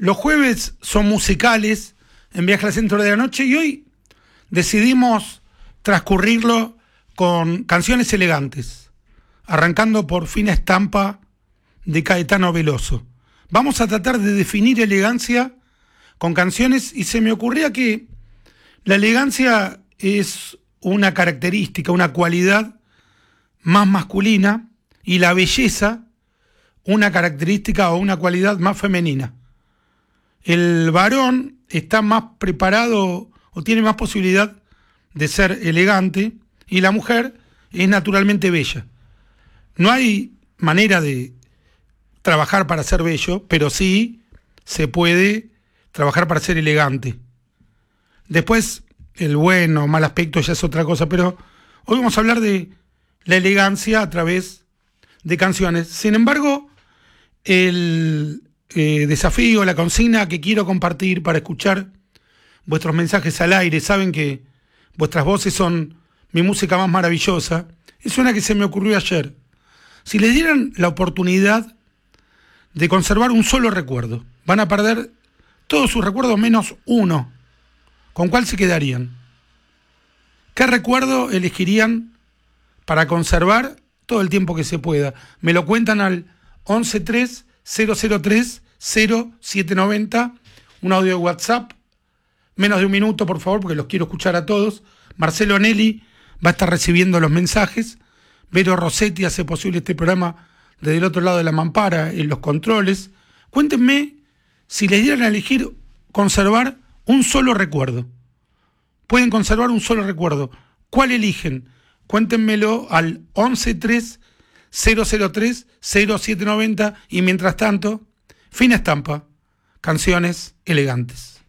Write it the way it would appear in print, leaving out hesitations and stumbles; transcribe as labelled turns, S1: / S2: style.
S1: Los jueves son musicales en Viaje al Centro de la Noche y hoy decidimos transcurrirlo con canciones elegantes, arrancando por Fina Estampa de Caetano Veloso. Vamos a tratar de definir elegancia con canciones y se me ocurría que la elegancia es una característica, una cualidad más masculina y la belleza una característica o una cualidad más femenina. El varón está más preparado o tiene más posibilidad de ser elegante y la mujer es naturalmente bella. No hay manera de trabajar para ser bello, pero sí se puede trabajar para ser elegante. Después, el bueno o mal aspecto ya es otra cosa, pero hoy vamos a hablar de la elegancia a través de canciones. Sin embargo, el desafío, la consigna que quiero compartir para escuchar vuestros mensajes al aire, saben que vuestras voces son mi música más maravillosa, es una que se me ocurrió ayer. Si les dieran la oportunidad de conservar un solo recuerdo, van a perder todos sus recuerdos menos uno, ¿con cuál se quedarían? ¿Qué recuerdo elegirían para conservar todo el tiempo que se pueda? Me lo cuentan al 1130030790, un audio de WhatsApp, menos de un minuto por favor porque los quiero escuchar a todos. Marcelo Anelli va a estar recibiendo los mensajes, Vero Rossetti hace posible este programa desde el otro lado de la mampara en los controles. Cuéntenme si les dieran a elegir conservar un solo recuerdo. Pueden conservar un solo recuerdo. ¿Cuál eligen? Cuéntenmelo al 1130030790 y mientras tanto, Fina Estampa, canciones elegantes.